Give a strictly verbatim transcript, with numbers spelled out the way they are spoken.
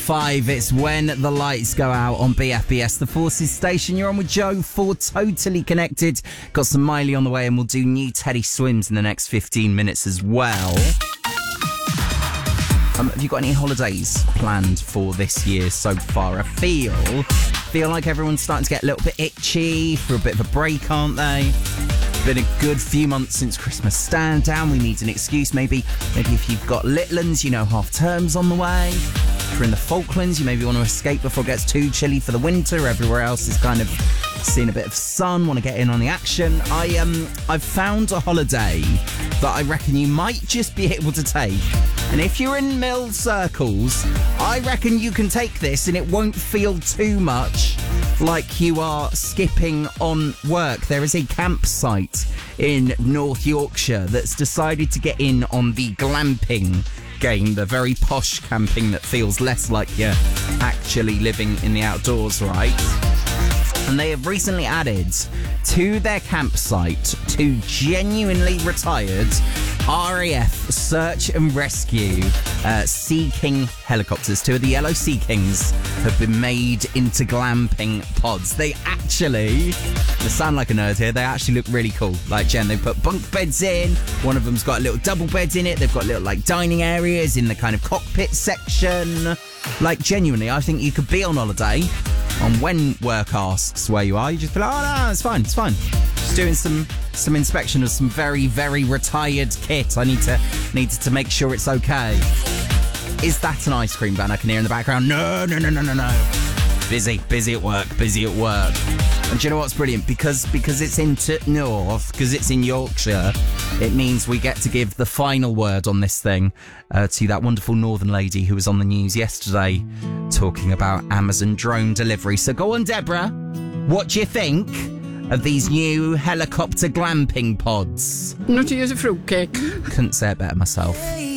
Five, it's When the Lights Go Out on B F B S, the Forces station. You're on with Joe for Totally Connected. Got some Miley on the way, and we'll do new Teddy Swims in the next fifteen minutes as well. Um, have you got any holidays planned for this year so far? I feel, feel like everyone's starting to get a little bit itchy for a bit of a break, aren't they? Been a good few months since Christmas stand down. We need an excuse. Maybe, maybe if you've got little ones, you know, half term's on the way. If you're in the Falklands, you maybe want to escape before it gets too chilly for the winter. Everywhere else is kind of seeing a bit of sun, want to get in on the action. I um, I've found a holiday that I reckon you might just be able to take. And if you're in mill circles, I reckon you can take this and it won't feel too much like you are skipping on work. There is a campsite in North Yorkshire that's decided to get in on the glamping game, the very posh camping that feels less like you're actually living in the outdoors, right? And they have recently added to their campsite two genuinely retired R A F search and rescue uh, Sea King helicopters. Two of the yellow Sea Kings have been made into glamping pods. They actually, they sound like a nerd here, they actually look really cool. Like, Jen, they put bunk beds in. One of them's got a little double bed in it. They've got little, like, dining areas in the kind of cockpit section. Like, genuinely, I think you could be on holiday, and when work asks where you are, you just be like, oh, no, it's fine, it's fine. Just doing some some inspection of some very, very retired kit. I need to needed to make sure it's okay. Is that an ice cream van I can hear in the background? No, no, no, no, no, no. Busy, busy at work, busy at work. And do you know what's brilliant? Because because it's in t- North, because it's in Yorkshire, it means we get to give the final word on this thing uh, to that wonderful northern lady who was on the news yesterday talking about Amazon drone delivery. So go on, Deborah. What do you think of these new helicopter glamping pods? Not to use a fruitcake. Couldn't say it better myself.